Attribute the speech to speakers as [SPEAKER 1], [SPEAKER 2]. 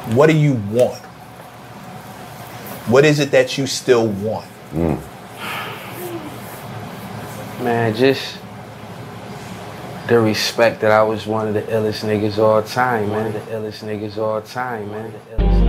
[SPEAKER 1] What do you want? What is it that you still want?
[SPEAKER 2] Man, just the respect that I was one of the illest niggas all time, man. The illest niggas all time, man.